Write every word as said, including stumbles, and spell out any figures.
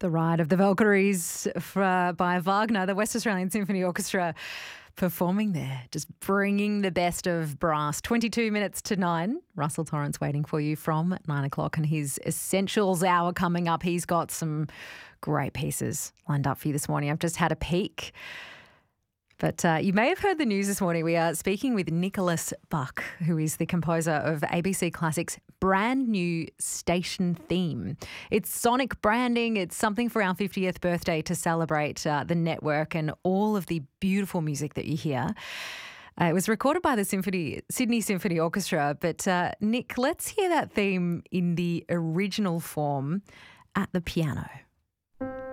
The Ride of the Valkyries for, by Wagner, the West Australian Symphony Orchestra, performing there, just bringing the best of brass. twenty-two minutes to nine. Russell Torrance waiting for you from nine o'clock, and his Essentials Hour coming up. He's got some great pieces lined up for you this morning. I've just had a peek. But uh, you may have heard the news this morning. We are speaking with Nicholas Buck, who is the composer of A B C Classic's brand new station theme. It's sonic branding. It's something for our fiftieth birthday to celebrate uh, the network and all of the beautiful music that you hear. Uh, it was recorded by the Symphony, Sydney Symphony Orchestra. But uh, Nick, let's hear that theme in the original form at the piano.